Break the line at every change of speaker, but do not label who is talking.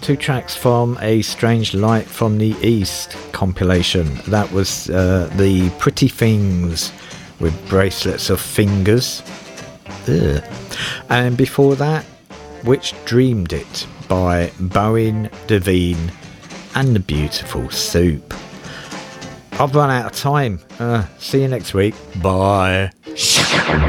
2 tracks from A Strange Light from the East compilation. That was the Pretty Things with Bracelets of Fingers. Ugh. And before that, Which Dreamed It by Bowen Devine and the Beautiful Soup. I've run out of time. See you next week. Bye.